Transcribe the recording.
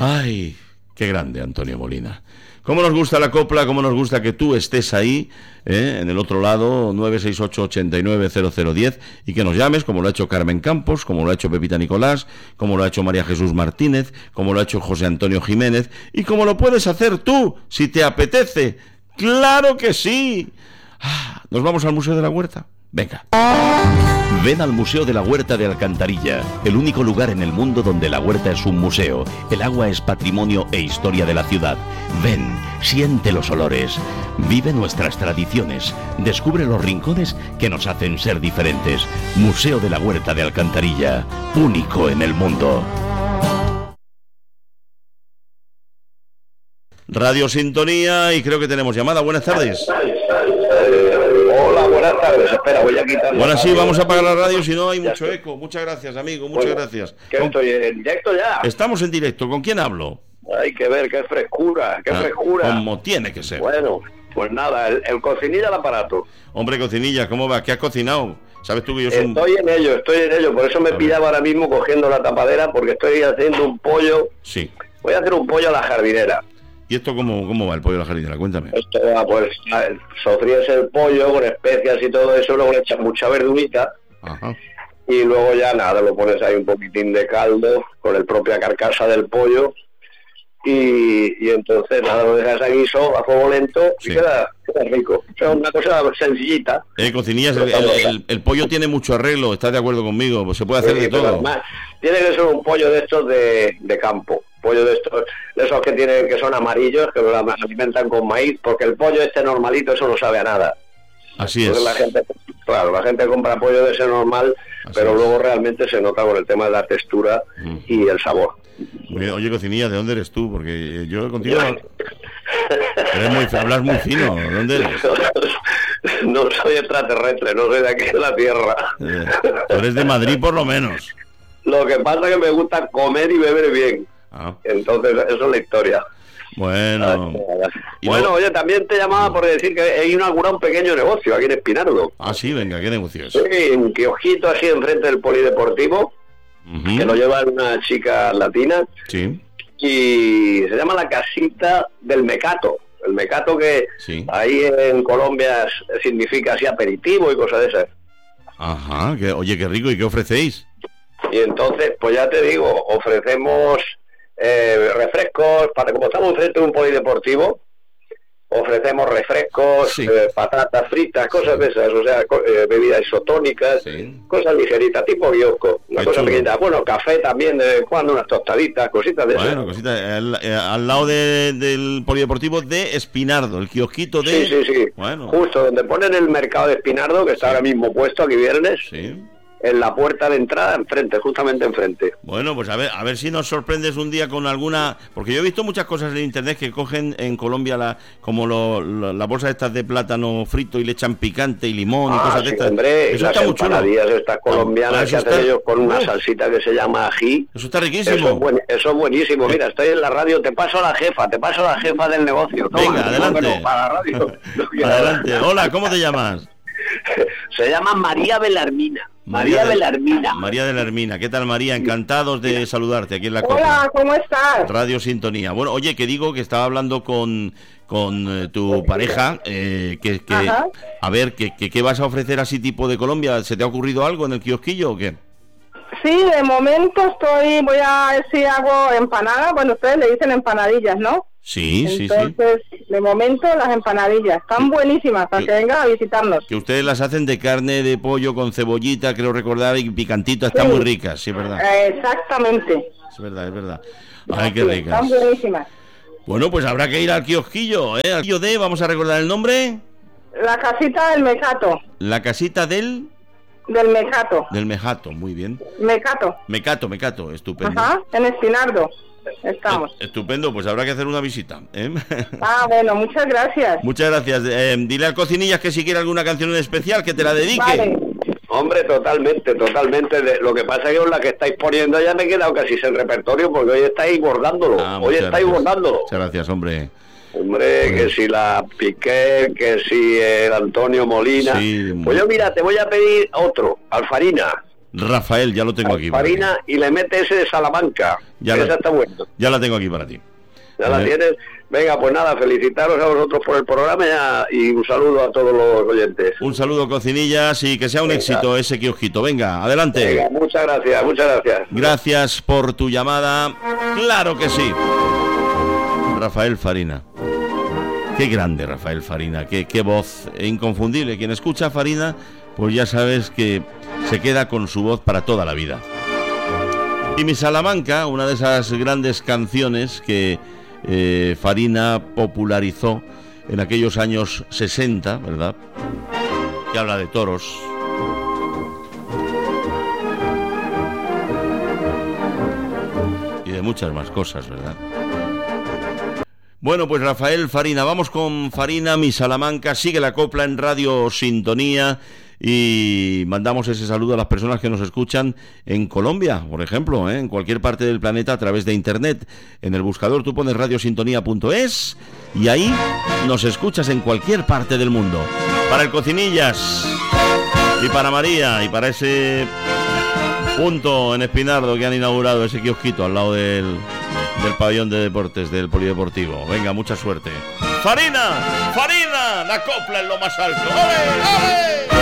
Ay, qué grande Antonio Molina. Cómo nos gusta la copla, cómo nos gusta que tú estés ahí, en el otro lado, 968-890010, y que nos llames, como lo ha hecho Carmen Campos, como lo ha hecho Pepita Nicolás, como lo ha hecho María Jesús Martínez, como lo ha hecho José Antonio Jiménez, y como lo puedes hacer tú, si te apetece. ¡Claro que sí! ¿Nos vamos al Museo de la Huerta? Venga. Ven al Museo de la Huerta de Alcantarilla, el único lugar en el mundo donde la huerta es un museo. El agua es patrimonio e historia de la ciudad. Ven, siente los olores, vive nuestras tradiciones, descubre los rincones que nos hacen ser diferentes. Museo de la Huerta de Alcantarilla, único en el mundo. Radio Sintonía, y creo que tenemos llamada. Buenas tardes. Hola, buenas tardes. Espera, voy a quitar. Bueno, sí, vamos a apagar la radio, si no hay mucho eco. Muchas gracias, amigo, muchas gracias. ¿Qué estoy en directo ya? Estamos en directo. ¿Con quién hablo? Hay que ver, qué frescura, qué frescura. Como tiene que ser. Bueno, pues nada, el cocinilla del aparato. Hombre, cocinilla, ¿cómo va? ¿Qué has cocinado? ¿Sabes tú que yo soy Estoy en ello. Por eso me pillaba ahora mismo cogiendo la tapadera, porque estoy haciendo un pollo. Sí. Voy a hacer un pollo a la jardinera. ¿Y esto cómo va, el pollo a la jardinera? Cuéntame. Esto va, pues, sofríes el pollo con especias y todo eso, luego le echas mucha verdurita. Ajá. Y luego ya nada, lo pones ahí un poquitín de caldo con la propia carcasa del pollo. Y entonces nada, lo dejas a guiso a fuego lento, sí. Y queda rico. O sea, una cosa sencillita. Cocinillas, el pollo tiene mucho arreglo, ¿estás de acuerdo conmigo? Pues se puede hacer de todo. Además, tiene que ser un pollo de estos de campo. Pollo de estos, de esos que son amarillos, que lo alimentan con maíz, porque el pollo este normalito, eso no sabe a nada. Así entonces es. La gente compra pollo de ese normal, así pero es. Luego realmente se nota con el tema de la textura y el sabor. Oye, cocinilla, ¿de dónde eres tú? Porque yo contigo... hablas muy fino, ¿de dónde eres? No soy extraterrestre, no soy de aquí de la Tierra. Tú eres de Madrid por lo menos. Lo que pasa es que me gusta comer y beber bien. Entonces, eso es la historia. Bueno. Oye, también te llamaba por decir que he inaugurado un pequeño negocio aquí en Espinardo. Sí, venga, ¿qué negocio es? Sí, un kiosquito así enfrente del polideportivo, que lo lleva una chica latina. Sí. Y se llama la Casita del Mecato. El Mecato que ahí en Colombia significa así aperitivo y cosas de esas. Ajá, oye, qué rico. ¿Y qué ofrecéis? Y entonces, pues ya te digo, ofrecemos refrescos, como estamos frente a un polideportivo, ofrecemos refrescos, patatas fritas, cosas de esas, o sea, bebidas isotónicas, cosas ligeritas, tipo kiosco, una cosa pequeña. Bueno, café también, de vez en cuando, unas tostaditas, cositas de esas. Bueno, cositas, al lado del polideportivo de Espinardo, el kiosquito de... Sí. Bueno. Justo donde ponen el mercado de Espinardo, que está ahora mismo puesto aquí viernes. Sí. En la puerta de entrada, justamente enfrente. Bueno, pues a ver si nos sorprendes un día con alguna... Porque yo he visto muchas cosas en internet que cogen en Colombia las bolsas estas de plátano frito y le echan picante y limón y cosas de estas. Hombre, eso las está muy chulo. Estas colombianas que hacen ellos con una salsita que se llama ají. Eso está riquísimo. Eso es buenísimo. Mira, estoy en la radio, te paso a la jefa del negocio. Toma, venga, adelante. Bueno, para la radio. Adelante. Hola, ¿cómo te llamas? Se llama María Belarmina. María de la Hermina. ¿Qué tal, María? Encantados de saludarte aquí en la Copla. Hola, ¿cómo estás? Radio Sintonía. Bueno, oye, que digo que estaba hablando con tu pareja, a ver, ¿qué vas a ofrecer así tipo de Colombia? ¿Se te ha ocurrido algo en el kiosquillo o qué? Sí, de momento voy a ver si hago empanadas. Bueno, ustedes le dicen empanadillas, ¿no? Sí. Entonces, de momento las empanadillas están buenísimas para que vengan a visitarnos. Que ustedes las hacen de carne de pollo con cebollita, creo recordar, y picantito, están muy ricas, sí, ¿verdad? Exactamente. Es verdad. Ay, qué ricas. Están buenísimas. Bueno, pues habrá que ir al kiosquillo, al kiosquillo de, vamos a recordar el nombre. La casita del Mecato. La casita del Mecato. Del Mejato, muy bien. Mecato, estupendo. Ajá, en Espinardo. Estamos. Estupendo, pues habrá que hacer una visita, ¿eh? Bueno, muchas gracias. Muchas gracias. Dile al Cocinillas que si quiere alguna canción en especial, que te la dedique. Vale. Hombre, totalmente. Lo que pasa es que con la que estáis poniendo ya me he quedado casi sin repertorio, porque hoy estáis bordándolo. Muchas gracias, hombre. Hombre, que si la Piqué, que si el Antonio Molina. Sí, pues yo, mira, te voy a pedir otro, Alfarina. Rafael, ya lo tengo aquí. Farina y le mete ese de Salamanca. Esa está bueno. Ya la tengo aquí para ti. ¿Ya la tienes? Venga, pues nada, felicitaros a vosotros por el programa y un saludo a todos los oyentes. Un saludo, Cocinillas, y que sea un éxito ese kiosquito. Venga, adelante. Venga, muchas gracias, muchas gracias. Gracias por tu llamada. Claro que sí. Rafael Farina. Qué grande Rafael Farina, qué voz inconfundible. Quien escucha a Farina, pues ya sabes que se queda con su voz para toda la vida. Y Mi Salamanca, una de esas grandes canciones que Farina popularizó en aquellos años 60, ¿verdad? Que habla de toros. Y de muchas más cosas, ¿verdad? Bueno, pues Rafael Farina, vamos con Farina, Mi Salamanca, sigue la copla en Radio Sintonía y mandamos ese saludo a las personas que nos escuchan en Colombia, por ejemplo, en cualquier parte del planeta a través de internet. En el buscador tú pones radiosintonía.es y ahí nos escuchas en cualquier parte del mundo. Para el Cocinillas y para María y para ese punto en Espinardo que han inaugurado, ese kiosquito al lado del pabellón de deportes del polideportivo. Venga, mucha suerte. Farina, Farina, la copla en lo más alto. ¡Ole, ole!